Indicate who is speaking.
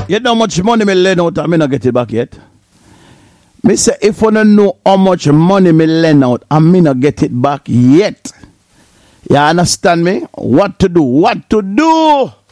Speaker 1: You know how much money me lend out and me not get it back yet? Me say if you don't know how much money me lend out and me not get it back yet. You understand me? What to do? What to do?